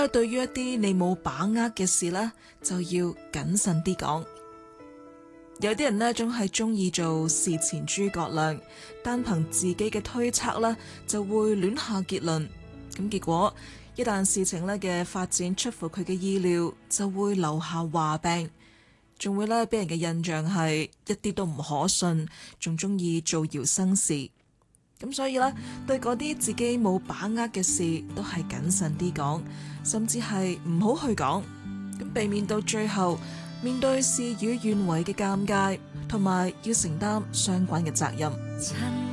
對於一啲你冇把握嘅事呢，就要謹慎啲講。有啲人呢，總係中意做事前諸葛亮，單憑自己嘅推測呢，就會亂下結論。咁結果一旦事情呢嘅發展出乎佢嘅意料，就會留下話柄，仲會呢俾人嘅印象係一啲都唔可信，仲中意造謠生事。咁所以呢，對嗰啲自己冇把握嘅事，都係謹慎啲講，甚至係唔好去講，咁避免到最後面對事與願違嘅尷尬，同埋要承擔相關嘅責任。